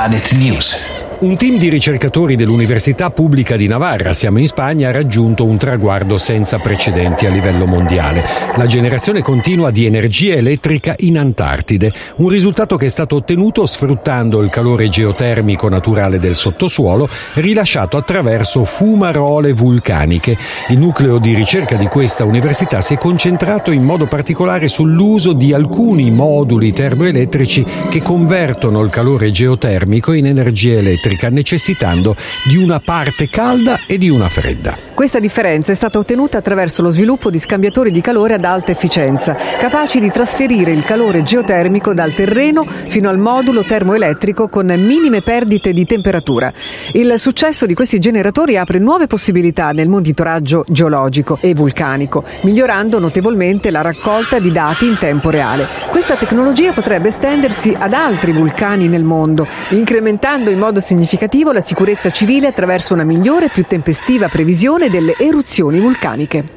Planet News. Un team di ricercatori dell'Università Pubblica di Navarra, siamo in Spagna, ha raggiunto un traguardo senza precedenti a livello mondiale: la generazione continua di energia elettrica in Antartide, un risultato che è stato ottenuto sfruttando il calore geotermico naturale del sottosuolo rilasciato attraverso fumarole vulcaniche. Il nucleo di ricerca di questa università si è concentrato in modo particolare sull'uso di alcuni moduli termoelettrici che convertono il calore geotermico in energia elettrica, necessitando di una parte calda e di una fredda. Questa differenza è stata ottenuta attraverso lo sviluppo di scambiatori di calore ad alta efficienza, capaci di trasferire il calore geotermico dal terreno fino al modulo termoelettrico con minime perdite di temperatura. Il successo di questi generatori apre nuove possibilità nel monitoraggio geologico e vulcanico, migliorando notevolmente la raccolta di dati in tempo reale. Questa tecnologia potrebbe estendersi ad altri vulcani nel mondo, incrementando in modo significativo la sicurezza civile attraverso una migliore e più tempestiva previsione delle eruzioni vulcaniche.